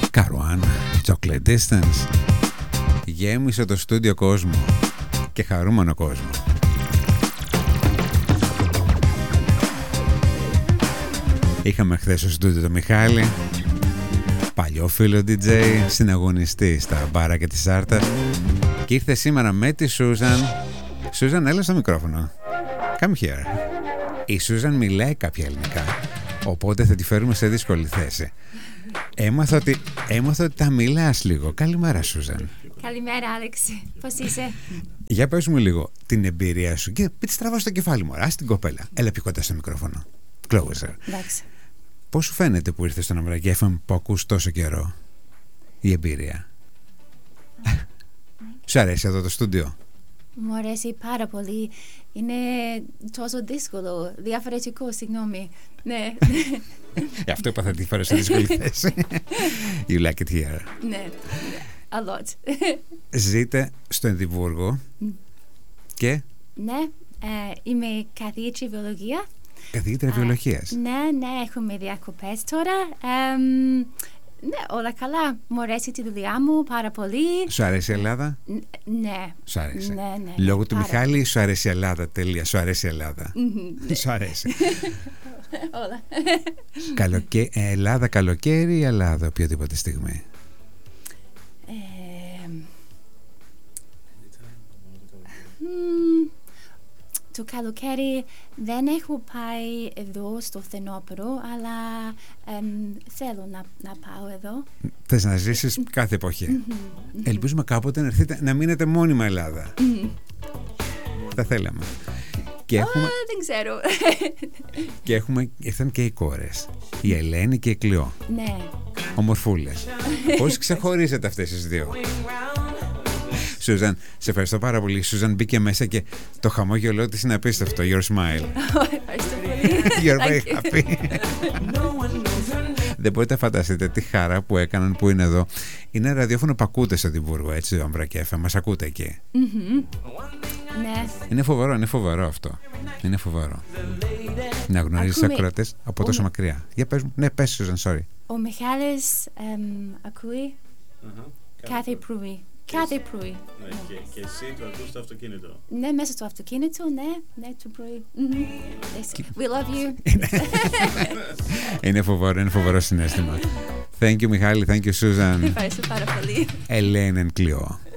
Καρουάνα, Chocolate Distance. Γέμισε το στούντιο κόσμο και χαρούμενο κόσμο. Είχαμε χθες στο στούντιο το Μιχάλη, παλιό φίλο DJ, συναγωνιστή στα μπάρα και τη Σάρτα, και ήρθε σήμερα με τη Σούζαν. Σούζαν, έλα στο μικρόφωνο. Come here. Η Σούζαν μιλάει κάποια ελληνικά, οπότε θα τη φέρουμε σε δύσκολη θέση. Έμαθα ότι τα μιλάς λίγο. Καλημέρα, Σούζαν. Καλημέρα, Άλεξ. Πώς είσαι? Για πες μου λίγο την εμπειρία σου και πείτε τραβά στο κεφάλι μου. Ας την κοπέλα. Έλα πιο κοντά στο μικρόφωνο. Closer. Εντάξει. Πώς σου φαίνεται που ήρθες στον Αμβρακή FM που ακούς τόσο καιρό η εμπειρία? Σου αρέσει εδώ το στούντιο? Μου αρέσει πάρα πολύ. Είναι τόσο δύσκολο, διαφορετικό, συγγνώμη. Ναι. Αυτό είπα, θα τη φέρω σε δύσκολη θέση. You like it here. Ναι, a lot. Ζείτε στο Εδιμβούργο και... Ναι, είμαι καθηγήτρια βιολογία. Καθηγήτρια βιολογίας. Ναι, έχουμε διακοπές τώρα. Ναι, όλα καλά. Μου αρέσει τη δουλειά μου πάρα πολύ. Σου αρέσει η Ελλάδα? Ναι. Σου αρέσει? Ναι. Λόγω του Μιχάλη σου αρέσει η Ελλάδα, τελεία. Σου αρέσει η Ελλάδα? Σου αρέσει? Όλα. Ελλάδα καλοκαίρι ή Ελλάδα οποιαδήποτε στιγμή? Το καλοκαίρι δεν έχω πάει εδώ στο φθινόπωρο, αλλά θέλω να πάω εδώ. Θες να ζήσεις κάθε εποχή. Ελπίζουμε κάποτε να έρθετε να μείνετε μόνιμα Ελλάδα. Τα θέλαμε. Και έχουμε... δεν ξέρω. Και ήρθαν και οι κόρες, η Ελένη και η Κλειό. Ναι. Ομορφούλες. Πώς ξεχωρίζετε αυτές τις δύο? Σούζαν, σε ευχαριστώ πάρα πολύ. Σούζαν μπήκε μέσα και το χαμόγελό της είναι απίστευτο. Your smile. Ευχαριστώ πολύ. You're very happy. Δεν μπορείτε να φανταστείτε τη χαρά που έκαναν που είναι εδώ. Είναι ραδιόφωνο που ακούτε στο Εδιμβούργο, έτσι, το Αμβρακή FM. Μας ακούτε εκεί. Ναι. Είναι φοβερό αυτό. Είναι φοβερό. Να γνωρίζεις ακροατές από τόσο μακριά. Για πες μου. Ναι, πες, Σούζαν, sorry. Ο Μιχάλης ακούει κάθε πρωί. Κάθε πρωί. Και εσύ το ακούς στο αυτοκίνητο? Ναι, μέσα στο αυτοκίνητο, ναι, το πρωί. We love you. Είναι φοβερό συναίσθημα. Thank you, Μιχάλη, thank you, Susan. Ευχαριστώ πάρα πολύ. Ελένη and Κλειό.